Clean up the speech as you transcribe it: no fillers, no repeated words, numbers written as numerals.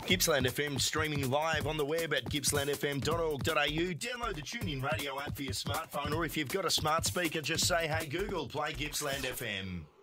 Gippsland FM streaming live on the web at gippslandfm.org.au. Download the TuneIn radio app for your smartphone, or if you've got a smart speaker, just say, hey Google, play Gippsland FM.